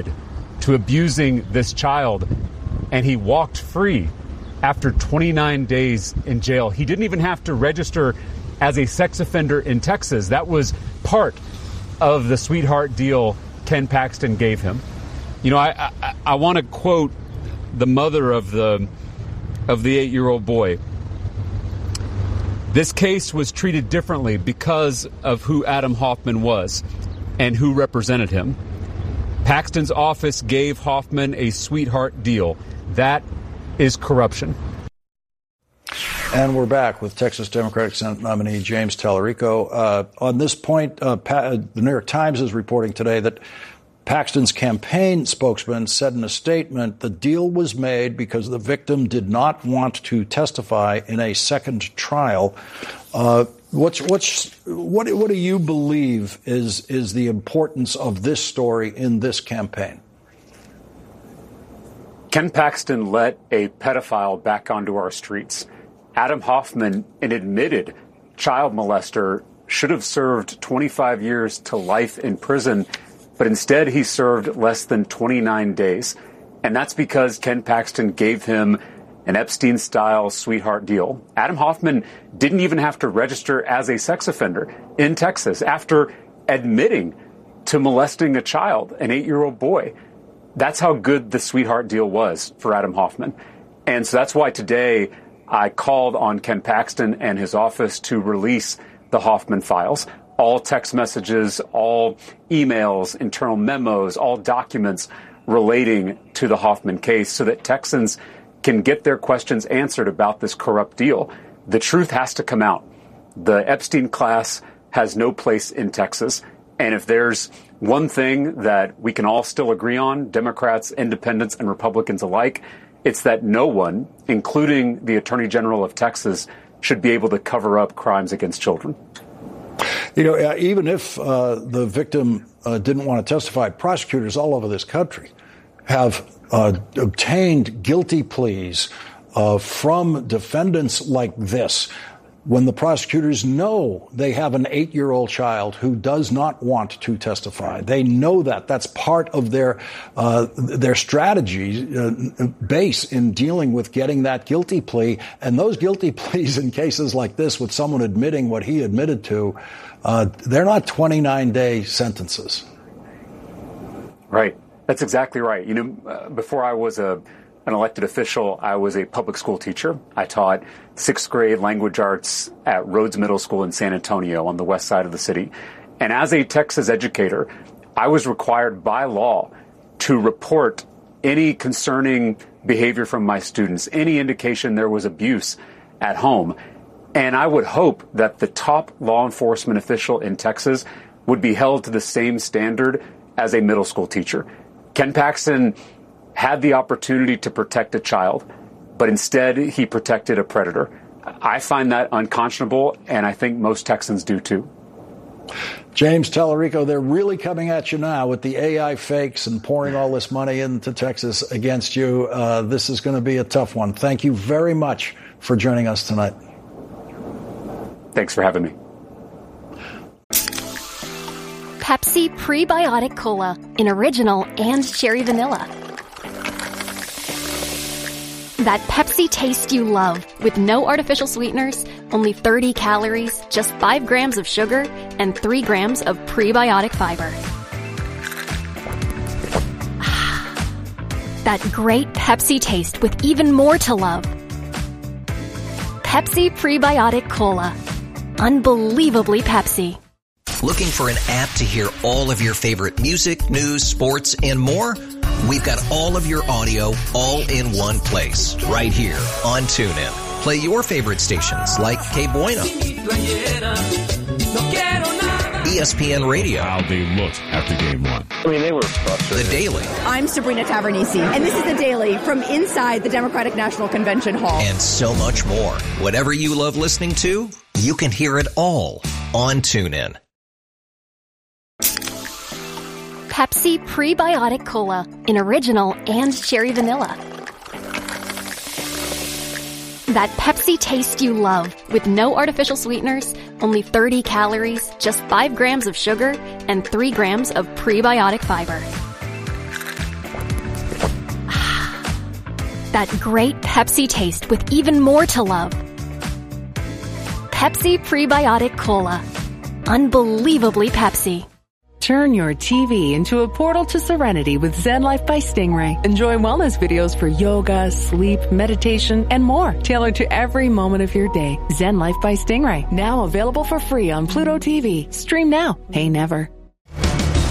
to abusing this child, and he walked free after 29 days in jail. He didn't even have to register as a sex offender in Texas. That was part of the sweetheart deal Ken Paxton gave him. You know, I want to quote the mother of the 8-year-old boy. This case was treated differently because of who Adam Hoffman was and who represented him. Paxton's office gave Hoffman a sweetheart deal. That is corruption. And we're back with Texas Democratic Senate nominee James Tallarico. On this point, the New York Times is reporting today that Paxton's campaign spokesman said in a statement the deal was made because the victim did not want to testify in a second trial. What do you believe is the importance of this story in this campaign? Ken Paxton let a pedophile back onto our streets. Adam Hoffman, an admitted child molester, should have served 25 years to life in prison, but instead he served less than 29 days. And that's because Ken Paxton gave him an Epstein-style sweetheart deal. Adam Hoffman didn't even have to register as a sex offender in Texas after admitting to molesting a child, an 8-year-old boy. That's how good the sweetheart deal was for Adam Hoffman. And so that's why today I called on Ken Paxton and his office to release the Hoffman files. All text messages, all emails, internal memos, all documents relating to the Hoffman case so that Texans can get their questions answered about this corrupt deal. The truth has to come out. The Epstein class has no place in Texas. And if there's one thing that we can all still agree on, Democrats, independents, and Republicans alike, it's that no one, including the Attorney General of Texas, should be able to cover up crimes against children. You know, even if the victim didn't want to testify, prosecutors all over this country have obtained guilty pleas from defendants like this when the prosecutors know they have an 8-year-old child who does not want to testify. They know that. That's part of their strategy base in dealing with getting that guilty plea. And those guilty pleas in cases like this, with someone admitting what he admitted to, they're not 29-day sentences. Right. That's exactly right. You know, before I was an elected official, I was a public school teacher. I taught 6th grade language arts at Rhodes Middle School in San Antonio on the west side of the city. And as a Texas educator, I was required by law to report any concerning behavior from my students, any indication there was abuse at home. And I would hope that the top law enforcement official in Texas would be held to the same standard as a middle school teacher. Ken Paxton had the opportunity to protect a child, but instead he protected a predator. I find that unconscionable, and I think most Texans do too. James Tallarico, they're really coming at you now with the AI fakes and pouring all this money into Texas against you. This is going to be a tough one. Thank you very much for joining us tonight. Thanks for having me. Pepsi Prebiotic Cola in original and cherry vanilla. That Pepsi taste you love, with no artificial sweeteners, only 30 calories, just 5 grams of sugar, and 3 grams of prebiotic fiber. That great Pepsi taste with even more to love. Pepsi Prebiotic Cola. Unbelievably Pepsi. Looking for an app to hear all of your favorite music, news, sports, and more? We've got all of your audio all in one place, right here on TuneIn. Play your favorite stations like Que Bueno, ESPN Radio. How they looked after game one. I mean, they were frustrated. The Daily. I'm Sabrina Tavernisi, and this is The Daily from inside the Democratic National Convention Hall. And so much more. Whatever you love listening to, you can hear it all on TuneIn. Pepsi Prebiotic Cola in original and cherry vanilla. That Pepsi taste you love, with no artificial sweeteners, only 30 calories, just 5 grams of sugar, and 3 grams of prebiotic fiber. that great Pepsi taste with even more to love. Pepsi Prebiotic Cola. Unbelievably Pepsi. Turn your TV into a portal to serenity with Zen Life by Stingray. Enjoy wellness videos for yoga, sleep, meditation, and more, tailored to every moment of your day. Zen Life by Stingray, now available for free on Pluto TV. Stream now, pay never.